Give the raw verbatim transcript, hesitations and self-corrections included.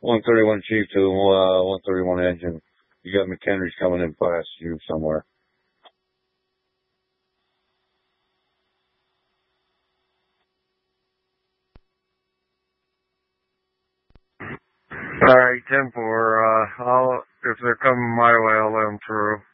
one thirty-one Chief to uh, one thirty-one Engine. You got McHenry's coming in past you somewhere. All right, ten four. Uh, I'll if they're coming my way, I'll let them through.